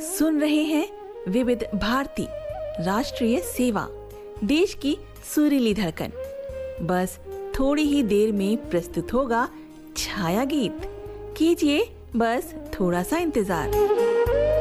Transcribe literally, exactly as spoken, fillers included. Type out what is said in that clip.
सुन रहे हैं विविध भारती राष्ट्रीय सेवा, देश की सुरीली धड़कन। बस थोड़ी ही देर में प्रस्तुत होगा छाया गीत। कीजिए बस थोड़ा सा इंतजार।